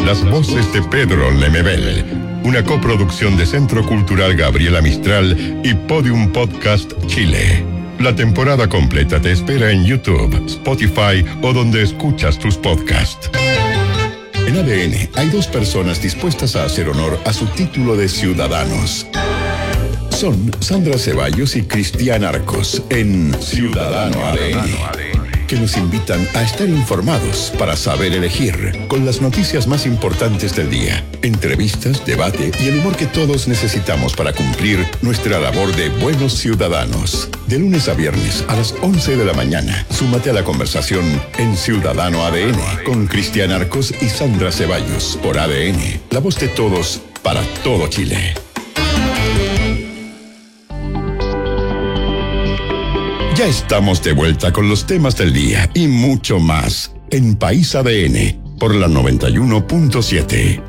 las voces de Pedro Lemebel. Una coproducción de Centro Cultural Gabriela Mistral y Podium Podcast Chile. La temporada completa te espera en YouTube, Spotify o donde escuchas tus podcasts. En ADN hay dos personas dispuestas a hacer honor a su título de ciudadanos. Son Sandra Ceballos y Cristian Arcos en Ciudadano ADN, que nos invitan a estar informados para saber elegir, con las noticias más importantes del día, entrevistas, debate y el humor que todos necesitamos para cumplir nuestra labor de buenos ciudadanos. De lunes a viernes a las 11 de la mañana, súmate a la conversación en Ciudadano ADN con Cristian Arcos y Sandra Ceballos por ADN, la voz de todos para todo Chile. Ya estamos de vuelta con los temas del día y mucho más en País ADN por la 91.7.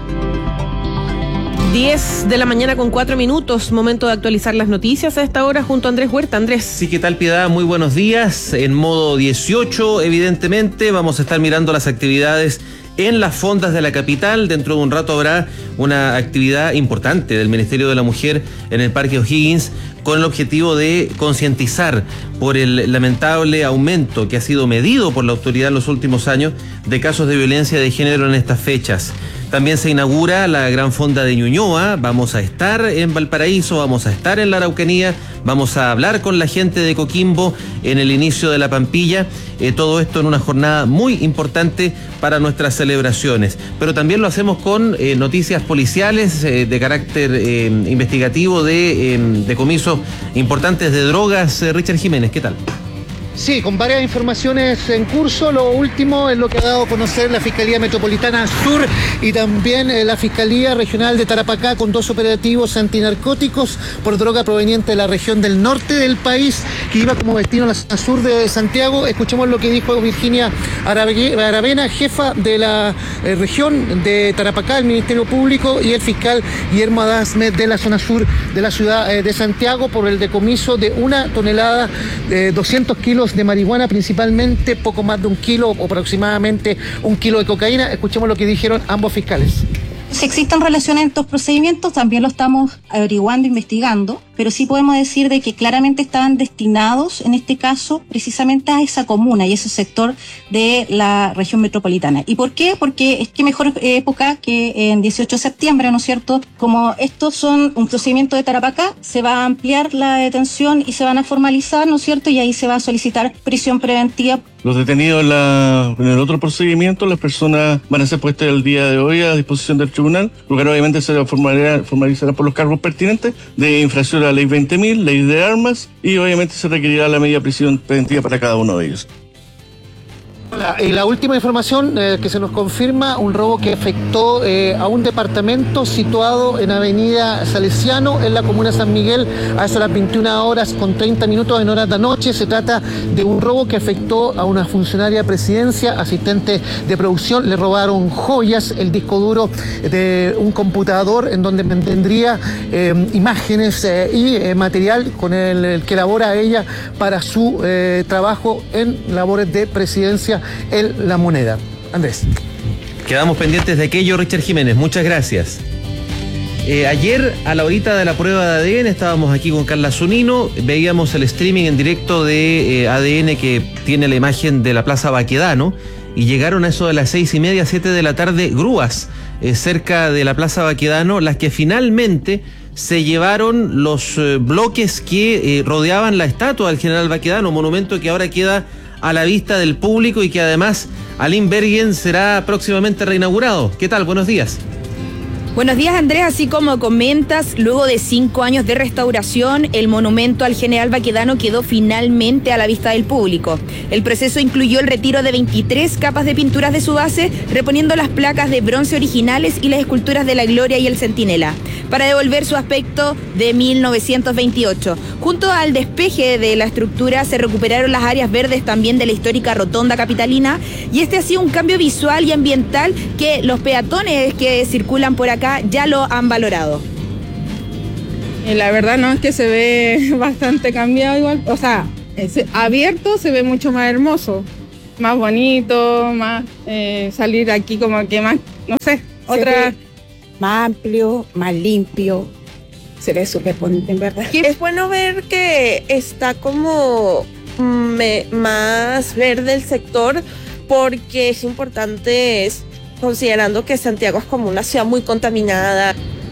10 de la mañana con 4 minutos, momento de actualizar las noticias a esta hora junto a Andrés Huerta. Andrés. Sí, ¿qué tal, Piedad? Muy buenos días. En modo 18, evidentemente, vamos a estar mirando las actividades en las fondas de la capital. Dentro de un rato habrá una actividad importante del Ministerio de la Mujer en el Parque O'Higgins con el objetivo de concientizar por el lamentable aumento que ha sido medido por la autoridad en los últimos años de casos de violencia de género en estas fechas. También se inaugura la gran fonda de Ñuñoa. Vamos a estar en Valparaíso, vamos a estar en la Araucanía, vamos a hablar con la gente de Coquimbo en el inicio de la Pampilla. Todo esto en una jornada muy importante para nuestras celebraciones. Pero también lo hacemos con noticias policiales de carácter investigativo, de decomisos importantes de drogas. Richard Jiménez, ¿qué tal? Sí, con varias informaciones en curso. Lo último es lo que ha dado a conocer la Fiscalía Metropolitana Sur y también la Fiscalía Regional de Tarapacá, con 2 operativos antinarcóticos por droga proveniente de la región del norte del país, que iba como destino a la zona sur de Santiago. Escuchemos lo que dijo Virginia Aravena, jefa de la región de Tarapacá, el Ministerio Público, y el fiscal Guillermo Adasme de la zona sur de la ciudad de Santiago por el decomiso de 1 tonelada, 200 kilos de marihuana, principalmente poco más de 1 kilo o aproximadamente 1 kilo de cocaína. Escuchemos lo que dijeron ambos fiscales. Si existen relaciones en estos procedimientos, también lo estamos averiguando, investigando, pero sí podemos decir de que claramente estaban destinados, en este caso, precisamente a esa comuna y ese sector de la región metropolitana. ¿Y por qué? Porque es que mejor época que en 18 de septiembre, ¿no es cierto? Como estos son un procedimiento de Tarapacá, se va a ampliar la detención y se van a formalizar, ¿no es cierto? Y ahí se va a solicitar prisión preventiva. Los detenidos en el otro procedimiento, las personas van a ser puestas el día de hoy a disposición del tribunal. Luego obviamente se formalizará por los cargos pertinentes de infracción a la ley 20.000, ley de armas, y obviamente se requerirá la medida de prisión preventiva para cada uno de ellos. Y la última información que se nos confirma, un robo que afectó a un departamento situado en Avenida Salesiano, en la comuna de San Miguel, a eso las 21:30 en horas de noche. Se trata de un robo que afectó a una funcionaria de presidencia, asistente de producción. Le robaron joyas, el disco duro de un computador en donde tendría imágenes y material con el que elabora ella para su trabajo en labores de presidencia en La Moneda. Andrés. Quedamos pendientes de aquello, Richard Jiménez. Muchas gracias. Ayer, a la horita de la prueba de ADN, estábamos aquí con Carla Zunino, veíamos el streaming en directo de ADN que tiene la imagen de la Plaza Baquedano, y llegaron a eso de las 6:30, 7 de la tarde, grúas cerca de la Plaza Baquedano, las que finalmente se llevaron los bloques que rodeaban la estatua del general Baquedano, monumento que ahora queda a la vista del público y que además Aline Bergen será próximamente reinaugurado. ¿Qué tal? Buenos días. Buenos días, Andrés. Así como comentas, luego de 5 años de restauración, el monumento al general Baquedano quedó finalmente a la vista del público. El proceso incluyó el retiro de 23 capas de pinturas de su base, reponiendo las placas de bronce originales y las esculturas de la Gloria y el Centinela, para devolver su aspecto de 1928. Junto al despeje de la estructura se recuperaron las áreas verdes también de la histórica rotonda capitalina, y este ha sido un cambio visual y ambiental que los peatones que circulan por acá ya lo han valorado. La verdad no, es que se ve bastante cambiado igual, o sea, abierto se ve mucho más hermoso, más bonito, más salir aquí como que más no sé, otra... Más amplio, más limpio. Se ve súper bonito, en verdad. Es bueno ver que está como más verde el sector, porque es importante, considerando que Santiago es como una ciudad muy contaminada.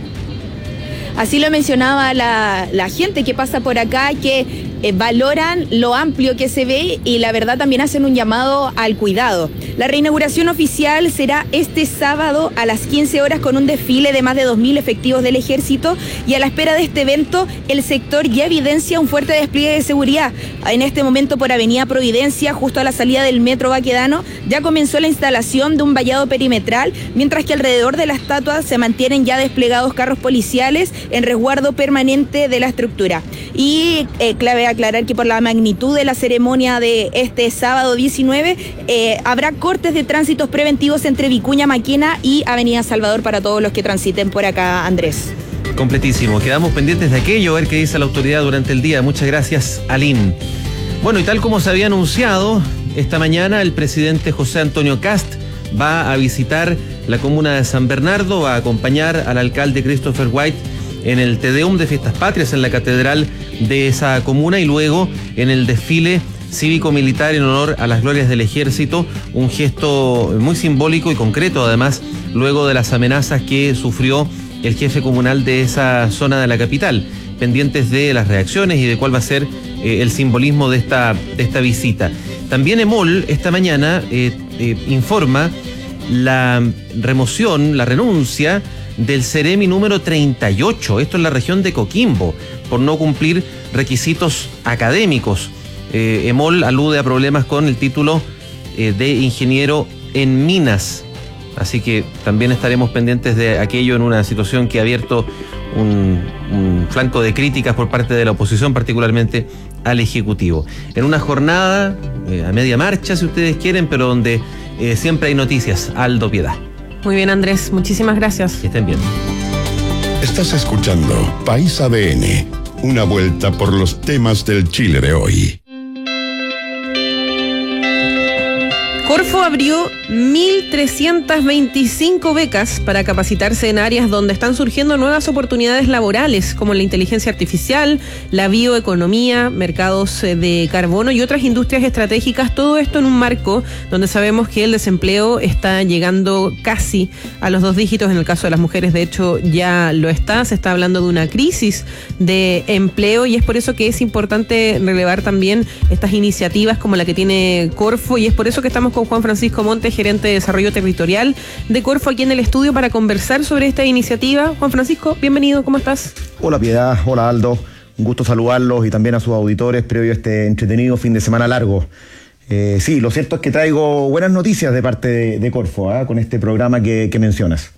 Así lo mencionaba la gente que pasa por acá, que valoran lo amplio que se ve y la verdad también hacen un llamado al cuidado. La reinauguración oficial será este sábado a las 15 horas con un desfile de más de 2.000 efectivos del Ejército, y a la espera de este evento el sector ya evidencia un fuerte despliegue de seguridad. En este momento por Avenida Providencia, justo a la salida del Metro Baquedano, ya comenzó la instalación de un vallado perimetral, mientras que alrededor de la estatua se mantienen ya desplegados carros policiales en resguardo permanente de la estructura. Y clave aclarar que por la magnitud de la ceremonia de este sábado 19 habrá cortes de tránsitos preventivos entre Vicuña Maquena y Avenida Salvador para todos los que transiten por acá, Andrés. Completísimo. Quedamos pendientes de aquello, a ver qué dice la autoridad durante el día. Muchas gracias, Aline. Bueno, y tal como se había anunciado, esta mañana el presidente José Antonio Kast va a visitar la comuna de San Bernardo, va a acompañar al alcalde Christopher White en el Te Deum de Fiestas Patrias en la catedral de esa comuna, y luego en el desfile cívico-militar en honor a las glorias del Ejército, un gesto muy simbólico y concreto además, luego de las amenazas que sufrió el jefe comunal de esa zona de la capital. Pendientes de las reacciones y de cuál va a ser el simbolismo de esta visita. También EMOL esta mañana informa la renuncia del Ceremi número 38, esto en la región de Coquimbo, por no cumplir requisitos académicos. EMOL alude a problemas con el título de ingeniero en minas, así que también estaremos pendientes de aquello en una situación que ha abierto un flanco de críticas por parte de la oposición, particularmente al Ejecutivo. En una jornada a media marcha, si ustedes quieren, pero donde siempre hay noticias. Aldo Piedad. Muy bien, Andrés, muchísimas gracias. Que estén bien. Estás escuchando País ADN, una vuelta por los temas del Chile de hoy. Corfo abrió 1.325 becas para capacitarse en áreas donde están surgiendo nuevas oportunidades laborales, como la inteligencia artificial, la bioeconomía, mercados de carbono y otras industrias estratégicas. Todo esto en un marco donde sabemos que el desempleo está llegando casi a los 2 dígitos. En el caso de las mujeres, de hecho, ya lo está. Se está hablando de una crisis de empleo, y es por eso que es importante relevar también estas iniciativas como la que tiene Corfo, y es por eso que estamos con Juan Francisco Montes, gerente de Desarrollo Territorial de Corfo, aquí en el estudio para conversar sobre esta iniciativa. Juan Francisco, bienvenido, ¿cómo estás? Hola Piedad, hola Aldo, un gusto saludarlos y también a sus auditores previo a este entretenido fin de semana largo. Sí, lo cierto es que traigo buenas noticias de parte de Corfo, con este programa que mencionas.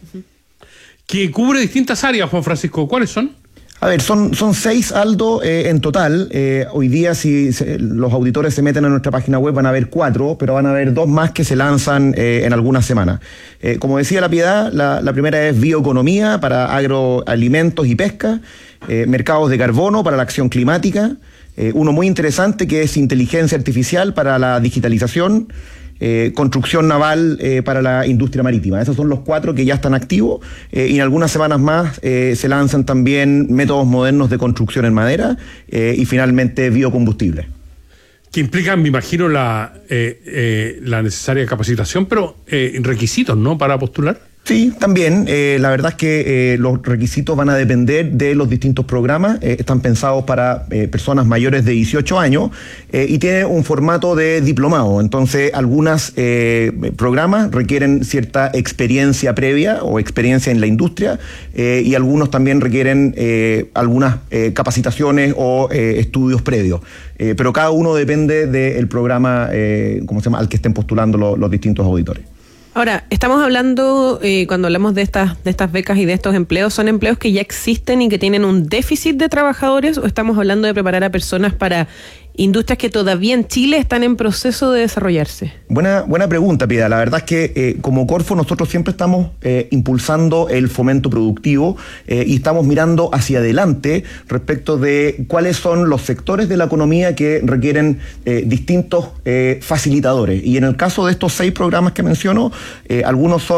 Que cubre distintas áreas, Juan Francisco, ¿cuáles son? A ver, son 6, Aldo, en total. Hoy día, si los auditores se meten a nuestra página web, van a ver 4, pero van a ver 2 más que se lanzan en algunas semanas. Como decía la Piedad, la primera es bioeconomía para agroalimentos y pesca, mercados de carbono para la acción climática, uno muy interesante que es inteligencia artificial para la digitalización, construcción naval para la industria marítima. Esos son los 4 que ya están activos, y en algunas semanas más se lanzan también métodos modernos de construcción en madera y finalmente biocombustibles. Que implican, me imagino, la necesaria capacitación, pero requisitos, ¿no?, para postular. Sí, también. La verdad es que los requisitos van a depender de los distintos programas. Están pensados para personas mayores de 18 años y tiene un formato de diplomado. Entonces, algunos programas requieren cierta experiencia previa o experiencia en la industria y algunos también requieren algunas capacitaciones o estudios previos. Pero cada uno depende del programa ¿cómo se llama?, al que estén postulando los distintos auditores. Ahora, estamos hablando, cuando hablamos de estas becas y de estos empleos, ¿son empleos que ya existen y que tienen un déficit de trabajadores, o estamos hablando de preparar a personas para industrias que todavía en Chile están en proceso de desarrollarse? Buena pregunta, Piedad. La verdad es que como Corfo nosotros siempre estamos impulsando el fomento productivo y estamos mirando hacia adelante respecto de cuáles son los sectores de la economía que requieren distintos facilitadores. Y en el caso de estos 6 programas que menciono, algunos son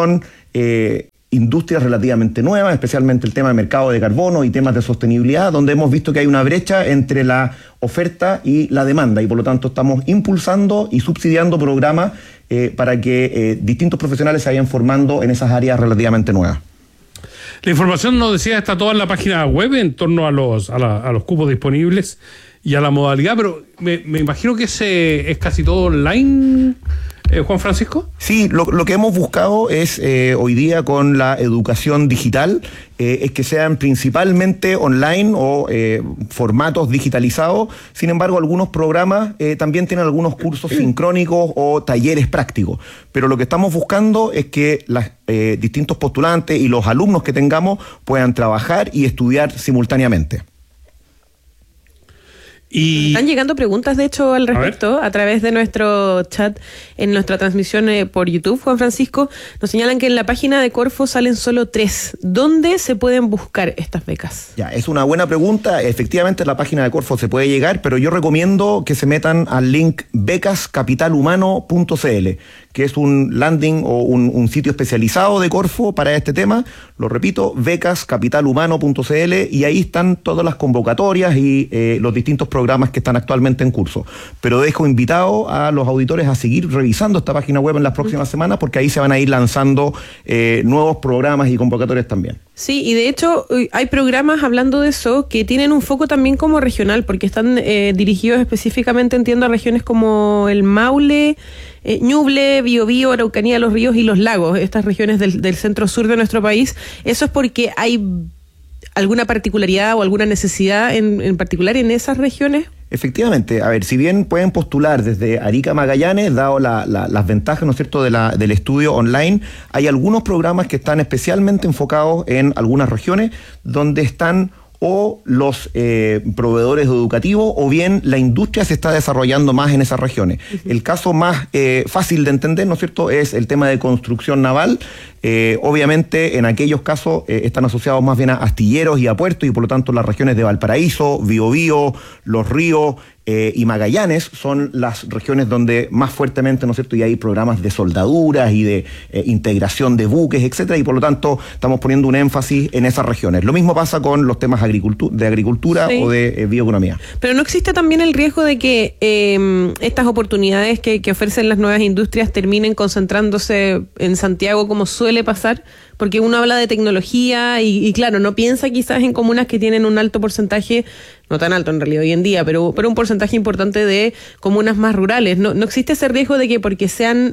industrias relativamente nuevas, especialmente el tema de mercado de carbono y temas de sostenibilidad, donde hemos visto que hay una brecha entre la oferta y la demanda, y por lo tanto estamos impulsando y subsidiando programas para que distintos profesionales se vayan formando en esas áreas relativamente nuevas. La información, nos decía, está toda en la página web en torno a los cupos disponibles y a la modalidad, pero me imagino que es casi todo online, Juan Francisco. Sí, lo que hemos buscado es hoy día con la educación digital, es que sean principalmente online o formatos digitalizados. Sin embargo, algunos programas también tienen algunos cursos sincrónicos o talleres prácticos. Pero lo que estamos buscando es que los distintos postulantes y los alumnos que tengamos puedan trabajar y estudiar simultáneamente. Y están llegando preguntas, de hecho, al respecto, a través de nuestro chat en nuestra transmisión por YouTube. Juan Francisco, nos señalan que en la página de Corfo salen solo 3. ¿Dónde se pueden buscar estas becas? Ya, es una buena pregunta. Efectivamente, en la página de Corfo se puede llegar, pero yo recomiendo que se metan al link becascapitalhumano.cl, que es un landing o un sitio especializado de Corfo para este tema. Lo repito, becascapitalhumano.cl, y ahí están todas las convocatorias y los distintos programas que están actualmente en curso. Pero dejo invitado a los auditores a seguir revisando esta página web en las próximas semanas, porque ahí se van a ir lanzando nuevos programas y convocatorias también. Sí, y de hecho hay programas, hablando de eso, que tienen un foco también como regional, porque están dirigidos específicamente, entiendo, a regiones como el Maule, Ñuble, Biobío, Araucanía, Los Ríos y Los Lagos, estas regiones del centro sur de nuestro país. Eso es porque hay alguna particularidad o alguna necesidad en particular en esas regiones. Efectivamente, a ver, si bien pueden postular desde Arica a Magallanes, dado las ventajas, ¿no es cierto?, del estudio online, hay algunos programas que están especialmente enfocados en algunas regiones donde están o los proveedores educativos o bien la industria se está desarrollando más en esas regiones. El caso más fácil de entender, ¿no es cierto?, es el tema de construcción naval. Obviamente en aquellos casos están asociados más bien a astilleros y a puertos, y por lo tanto las regiones de Valparaíso, Biobío, Los Ríos y Magallanes son las regiones donde más fuertemente, ¿no es cierto?, y hay programas de soldaduras y de integración de buques, etcétera, y por lo tanto estamos poniendo un énfasis en esas regiones. Lo mismo pasa con los temas de agricultura sí, o de bioeconomía. Pero ¿no existe también el riesgo de que estas oportunidades que ofrecen las nuevas industrias terminen concentrándose en Santiago, como suele pasar? Porque uno habla de tecnología y claro, no piensa quizás en comunas que tienen un alto porcentaje, no tan alto en realidad hoy en día, pero un porcentaje importante de comunas más rurales. ¿No existe ese riesgo de que porque sean,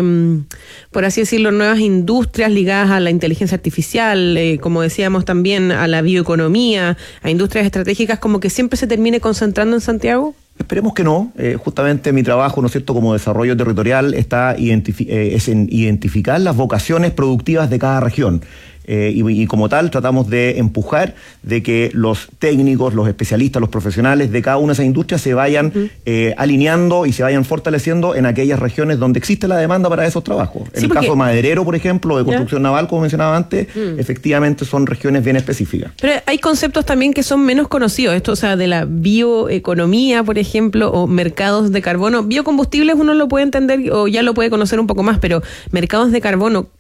por así decirlo, nuevas industrias ligadas a la inteligencia artificial, como decíamos también, a la bioeconomía, a industrias estratégicas, como que siempre se termine concentrando en Santiago? Esperemos que no. Justamente mi trabajo, ¿no es cierto?, como desarrollo territorial es en identificar las vocaciones productivas de cada región. Y como tal tratamos de empujar de que los técnicos, los especialistas, los profesionales de cada una de esas industrias se vayan alineando y se vayan fortaleciendo en aquellas regiones donde existe la demanda para esos trabajos. En el caso maderero, por ejemplo, de construcción naval, como mencionaba antes, efectivamente son regiones bien específicas. Pero hay conceptos también que son menos conocidos, esto, o sea, de la bioeconomía, por ejemplo, o mercados de carbono. Biocombustibles uno lo puede entender o ya lo puede conocer un poco más, pero mercados de carbono...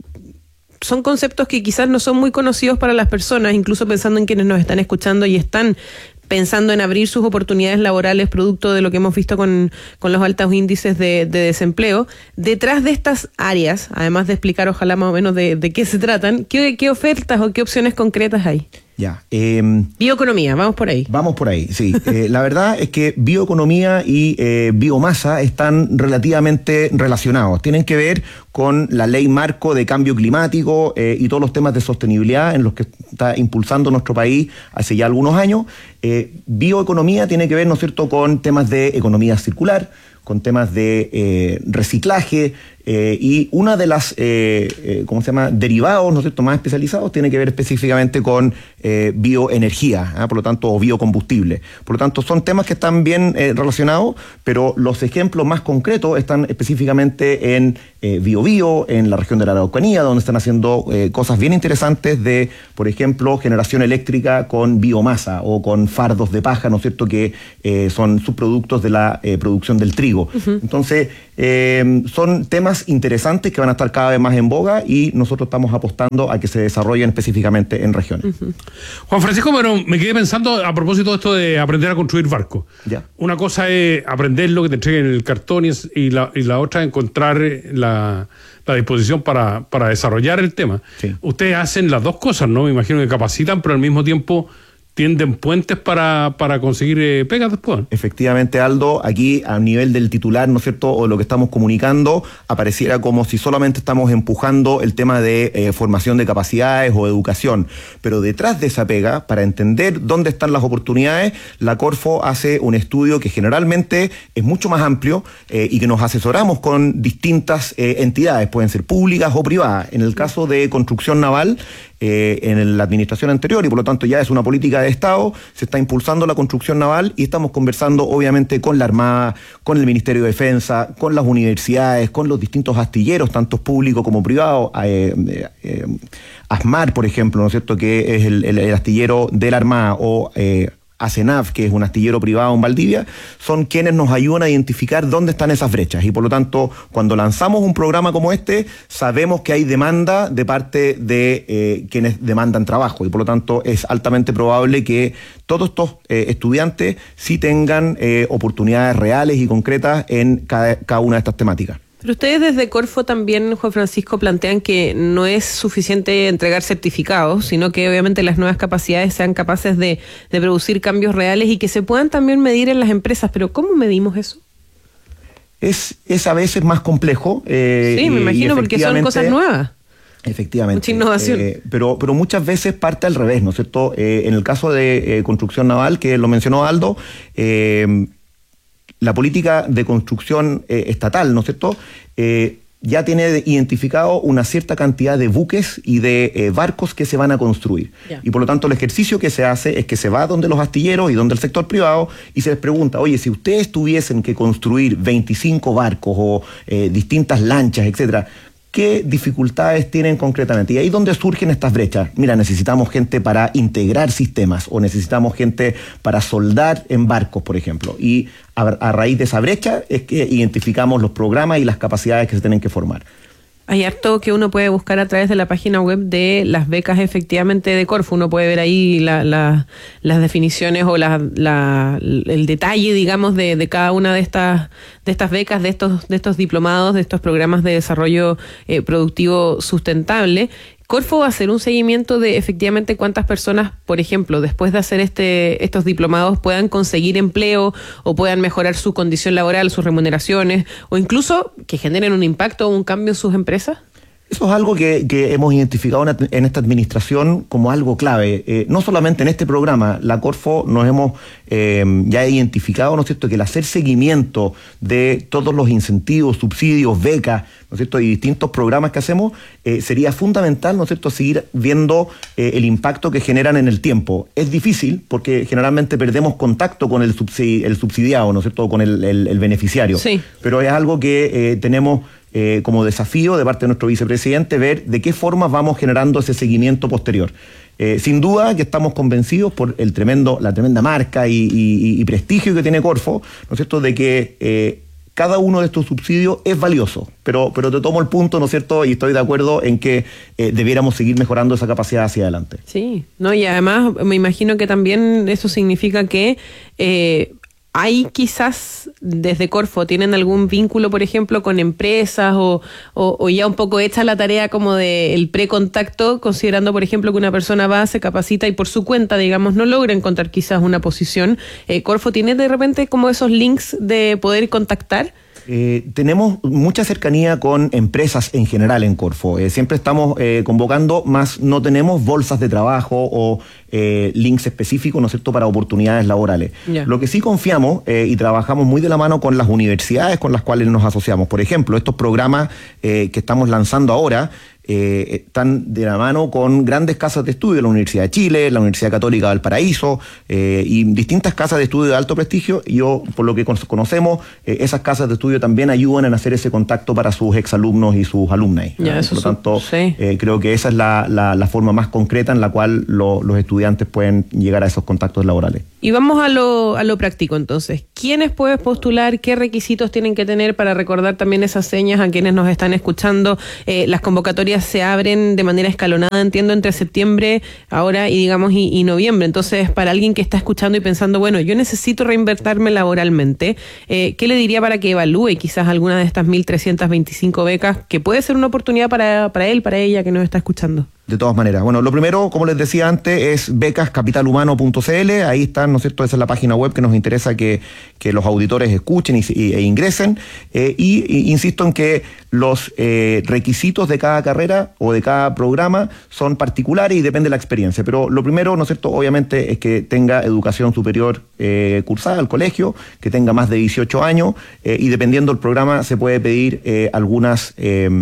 son conceptos que quizás no son muy conocidos para las personas, incluso pensando en quienes nos están escuchando y están pensando en abrir sus oportunidades laborales producto de lo que hemos visto con los altos índices de desempleo. Detrás de estas áreas, además de explicar ojalá más o menos de qué se tratan, ¿qué ofertas o qué opciones concretas hay? Ya. Bioeconomía, vamos por ahí. Vamos por ahí, sí. La verdad es que bioeconomía y biomasa están relativamente relacionados. Tienen que ver con la ley marco de cambio climático y todos los temas de sostenibilidad en los que está impulsando nuestro país hace ya algunos años. Bioeconomía tiene que ver, ¿no es cierto?, con temas de economía circular, con temas de reciclaje, y una de las, derivados, ¿no es cierto?, más especializados tiene que ver específicamente con bioenergía, por lo tanto, o biocombustible. Por lo tanto, son temas que están bien relacionados, pero los ejemplos más concretos están específicamente en Biobío, en la región de la Araucanía, donde están haciendo cosas bien interesantes de, por ejemplo, generación eléctrica con biomasa o con fardos de paja, ¿no es cierto?, que son subproductos de la producción del trigo. Entonces, son temas temas interesantes que van a estar cada vez más en boga y nosotros estamos apostando a que se desarrollen específicamente en regiones. Juan Francisco, pero me quedé pensando a propósito de esto de aprender a construir barcos. Ya. Una cosa es aprenderlo, que te entreguen el cartón y la otra es encontrar la disposición para desarrollar el tema. Sí. Ustedes hacen las dos cosas, ¿no? Me imagino que capacitan, pero al mismo tiempo tienden puentes para conseguir pegas después. Efectivamente, Aldo, aquí a nivel del titular, ¿no es cierto?, o lo que estamos comunicando, apareciera como si solamente estamos empujando el tema de formación de capacidades o educación. Pero detrás de esa pega, para entender dónde están las oportunidades, la Corfo hace un estudio que generalmente es mucho más amplio y que nos asesoramos con distintas entidades, pueden ser públicas o privadas. En el caso de construcción naval, en la administración anterior, y por lo tanto ya es una política de Estado, se está impulsando la construcción naval y estamos conversando obviamente con la Armada, con el Ministerio de Defensa, con las universidades, con los distintos astilleros, tanto públicos como privados. ASMAR, por ejemplo, ¿no es cierto?, que es el astillero de la Armada, o ASENAF, que es un astillero privado en Valdivia, son quienes nos ayudan a identificar dónde están esas brechas. Y por lo tanto, cuando lanzamos un programa como este, sabemos que hay demanda de parte de quienes demandan trabajo. Y por lo tanto, es altamente probable que todos estos estudiantes sí tengan oportunidades reales y concretas en cada una de estas temáticas. Pero ustedes desde Corfo también, Juan Francisco, plantean que no es suficiente entregar certificados, sino que obviamente las nuevas capacidades sean capaces de producir cambios reales y que se puedan también medir en las empresas. Pero ¿cómo medimos eso? Es a veces más complejo. Sí, me imagino, porque son cosas nuevas. Efectivamente. Mucha innovación. Pero muchas veces parte al revés, ¿no es cierto? En el caso de construcción naval, que lo mencionó Aldo, la política de construcción estatal, ¿no es cierto?, ya tiene identificado una cierta cantidad de buques y de barcos que se van a construir. Yeah. Y por lo tanto el ejercicio que se hace es que se va donde los astilleros y donde el sector privado y se les pregunta, oye, si ustedes tuviesen que construir 25 barcos o distintas lanchas, etcétera, ¿qué dificultades tienen concretamente? Y ahí es donde surgen estas brechas. Mira, necesitamos gente para integrar sistemas o necesitamos gente para soldar en barcos, por ejemplo. Y a raíz de esa brecha es que identificamos los programas y las capacidades que se tienen que formar. Hay harto que uno puede buscar a través de la página web de las becas efectivamente de Corfo. Uno puede ver ahí las definiciones o el detalle, digamos, de cada una de estas becas, de estos diplomados, de estos programas de desarrollo productivo sustentable. Corfo va a hacer un seguimiento de efectivamente cuántas personas, por ejemplo, después de hacer estos diplomados puedan conseguir empleo o puedan mejorar su condición laboral, sus remuneraciones, o incluso que generen un impacto o un cambio en sus empresas. Eso es algo que hemos identificado en esta administración como algo clave. No solamente en este programa, la Corfo nos hemos ya identificado, ¿no es cierto?, que el hacer seguimiento de todos los incentivos, subsidios, becas, ¿no es cierto?, y distintos programas que hacemos, sería fundamental, ¿no es cierto?, seguir viendo el impacto que generan en el tiempo. Es difícil porque generalmente perdemos contacto con el subsidiado, ¿no es cierto?, con el beneficiario. Sí. Pero es algo que tenemos como desafío de parte de nuestro vicepresidente, ver de qué forma vamos generando ese seguimiento posterior. Sin duda que estamos convencidos por la tremenda marca y prestigio que tiene Corfo, ¿no es cierto?, de que cada uno de estos subsidios es valioso, pero te tomo el punto, ¿no es cierto?, y estoy de acuerdo en que debiéramos seguir mejorando esa capacidad hacia adelante. Sí, no, y además me imagino que también eso significa que hay quizás desde Corfo, ¿tienen algún vínculo, por ejemplo, con empresas o ya un poco hecha la tarea como del precontacto, considerando, por ejemplo, que una persona va, se capacita y por su cuenta, digamos, no logra encontrar quizás una posición? ¿Corfo tiene de repente como esos links de poder contactar? Tenemos mucha cercanía con empresas en general en Corfo. Siempre estamos convocando, más no tenemos bolsas de trabajo o links específicos, ¿no es cierto?, para oportunidades laborales. Yeah. Lo que sí confiamos y trabajamos muy de la mano con las universidades con las cuales nos asociamos. Por ejemplo, estos programas que estamos lanzando ahora están de la mano con grandes casas de estudio, la Universidad de Chile, la Universidad Católica de Valparaíso y distintas casas de estudio de alto prestigio. Y por lo que conocemos, esas casas de estudio también ayudan en hacer ese contacto para sus exalumnos y sus alumnas. Ya, por lo tanto, sí. Creo que esa es la forma más concreta en la cual los estudiantes pueden llegar a esos contactos laborales. Y vamos a lo práctico entonces. ¿Quiénes pueden postular? ¿Qué requisitos tienen que tener para recordar también esas señas a quienes nos están escuchando? Las convocatorias se abren de manera escalonada, entiendo, entre septiembre ahora y noviembre. Entonces, para alguien que está escuchando y pensando, bueno, yo necesito reinvertirme laboralmente, ¿qué le diría para que evalúe quizás alguna de estas 1.325 becas que puede ser una oportunidad para él, para ella que nos está escuchando? De todas maneras. Bueno, lo primero, como les decía antes, es becascapitalhumano.cl. Ahí están, ¿no es cierto? Esa es la página web que nos interesa que los auditores escuchen e ingresen. Y insisto en que los requisitos de cada carrera o de cada programa son particulares y depende de la experiencia. Pero lo primero, ¿no es cierto? Obviamente es que tenga educación superior cursada al colegio, que tenga más de 18 años y dependiendo del programa se puede pedir algunas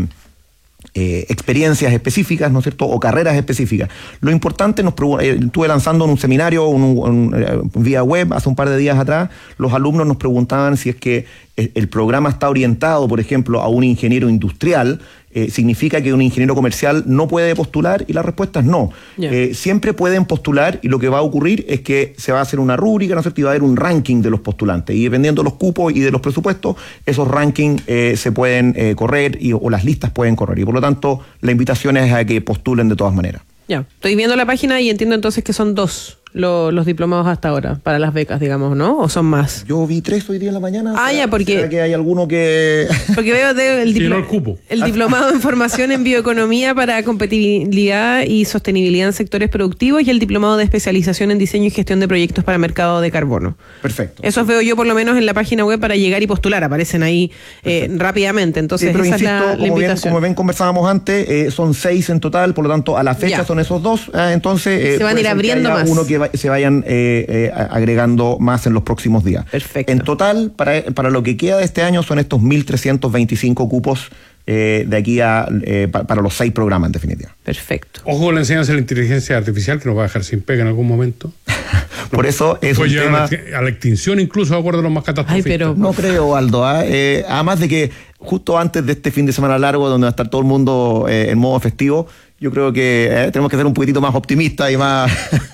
experiencias específicas, ¿no es cierto?, o carreras específicas. Lo importante, estuve lanzando en un seminario vía web hace un par de días atrás, los alumnos nos preguntaban si es que el programa está orientado, por ejemplo, a un ingeniero industrial, significa que un ingeniero comercial no puede postular, y la respuesta es no. Yeah. Siempre pueden postular y lo que va a ocurrir es que se va a hacer una rúbrica, ¿no es cierto?, y va a haber un ranking de los postulantes y dependiendo de los cupos y de los presupuestos, esos rankings se pueden correr o las listas pueden correr y por lo tanto la invitación es a que postulen de todas maneras. Ya, estoy viendo la página y entiendo entonces que son 2 los diplomados hasta ahora para las becas, digamos, ¿no? ¿O son más? Yo vi 3 hoy día en la mañana. Ya, porque... ¿Será que hay alguno que...? Porque veo el diplomado en formación en bioeconomía para competitividad y sostenibilidad en sectores productivos y el diplomado de especialización en diseño y gestión de proyectos para mercado de carbono. Perfecto. Esos veo yo por lo menos en la página web para llegar y postular, aparecen ahí rápidamente. Entonces, pero esa insisto, es la invitación. Como ven, conversábamos antes, son 6 en total, por lo tanto, a la fecha son esos 2. Entonces, se van a ir abriendo más. Uno que se vayan agregando más en los próximos días. Perfecto. En total, para lo que queda de este año, son estos 1.325 cupos de aquí para los 6 programas, en definitiva. Perfecto. Ojo, la enseñanza de la inteligencia artificial, que nos va a dejar sin pega en algún momento. Por eso es un tema... a la extinción incluso, de acuerdo a los más catastróficos. No creo, Aldo. Además de que justo antes de este fin de semana largo, donde va a estar todo el mundo en modo festivo, yo creo que tenemos que ser un poquitito más optimistas y más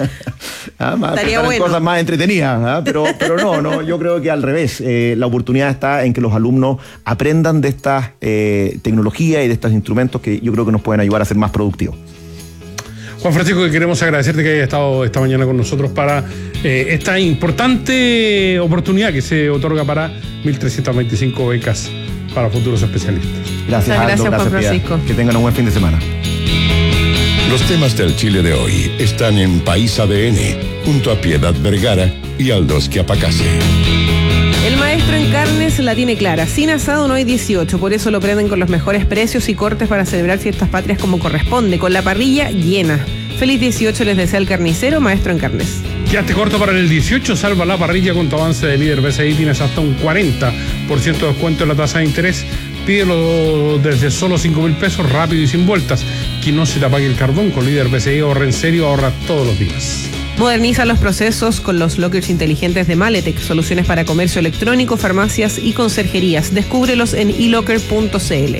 cosas más entretenidas, pero no, yo creo que al revés, la oportunidad está en que los alumnos aprendan de estas tecnologías y de estos instrumentos que yo creo que nos pueden ayudar a ser más productivos. Juan Francisco, que queremos agradecerte que hayas estado esta mañana con nosotros para esta importante oportunidad que se otorga para 1.325 becas para futuros especialistas. Gracias, Aldo, gracias Juan Francisco. Que tengan un buen fin de semana. Los temas del Chile de hoy están en País ADN, junto a Piedad Vergara y Aldos Quiapacase. El maestro en carnes la tiene clara. Sin asado no hay 18, por eso lo prenden con los mejores precios y cortes para celebrar fiestas patrias como corresponde, con la parrilla llena. Feliz 18 les desea el carnicero, maestro en carnes. Quedaste corto para el 18, salva la parrilla con tu avance de líder BCI. Tienes hasta un 40% de descuento en la tasa de interés. Pídelo desde solo 5.000 pesos, rápido y sin vueltas. Que no se te apague el carbón. Con líder BCI ahorra en serio, ahorra todos los días. Moderniza los procesos con los lockers inteligentes de Maletec, soluciones para comercio electrónico, farmacias y conserjerías. Descúbrelos en elocker.cl.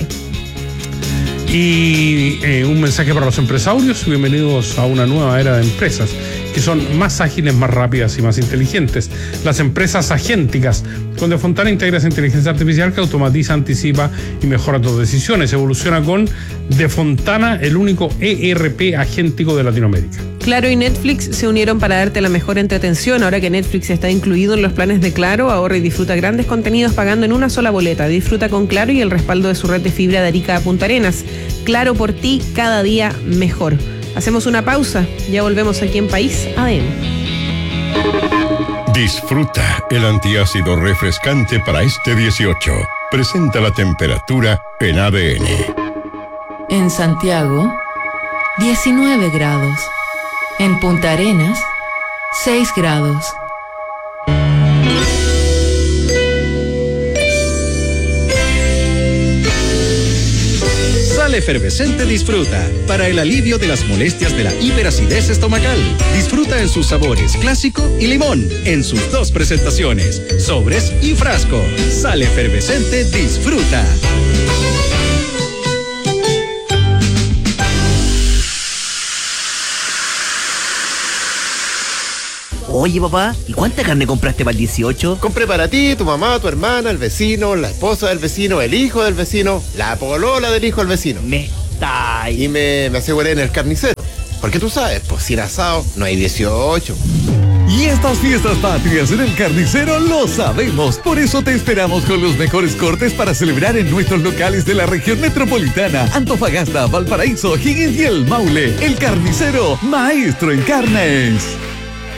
Y un mensaje para los empresarios: bienvenidos a una nueva era de empresas que son más ágiles, más rápidas y más inteligentes. Las empresas agénticas. Con De Fontana integras inteligencia artificial que automatiza, anticipa y mejora tus decisiones. Evoluciona con De Fontana, el único ERP agéntico de Latinoamérica. Claro y Netflix se unieron para darte la mejor entretención. Ahora que Netflix está incluido en los planes de Claro, ahorra y disfruta grandes contenidos pagando en una sola boleta. Disfruta con Claro y el respaldo de su red de fibra de Arica a Punta Arenas. Claro, por ti, cada día mejor. Hacemos una pausa, ya volvemos aquí en País ADN. Disfruta el antiácido refrescante para este 18. Presenta la temperatura en ADN. En Santiago, 19 grados. En Punta Arenas, 6 grados. Sal Efervescente Disfruta, para el alivio de las molestias de la hiperacidez estomacal. Disfruta en sus sabores clásico y limón, en sus 2 presentaciones, sobres y frasco. Sal Efervescente Disfruta. Oye, papá, ¿y cuánta carne compraste para el 18? Compré para ti, tu mamá, tu hermana, el vecino, la esposa del vecino, el hijo del vecino, la polola del hijo del vecino. Y me aseguré en el carnicero. Porque tú sabes, pues sin asado no hay 18. Y estas fiestas patrias en el carnicero lo sabemos. Por eso te esperamos con los mejores cortes para celebrar en nuestros locales de la región metropolitana: Antofagasta, Valparaíso, Higgins y el Maule. El Carnicero, maestro en carnes.